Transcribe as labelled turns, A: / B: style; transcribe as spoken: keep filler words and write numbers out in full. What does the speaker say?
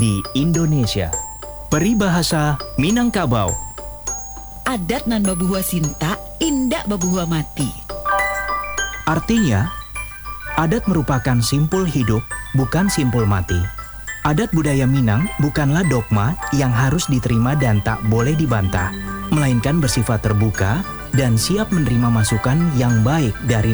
A: di Indonesia. Peribahasa Minangkabau.
B: Adat nan babuhua sinta, indak babuhua mati.
A: Artinya, adat merupakan simpul hidup, bukan simpul mati. Adat budaya Minang bukanlah dogma yang harus diterima dan tak boleh dibantah, melainkan bersifat terbuka dan siap menerima masukan yang baik dari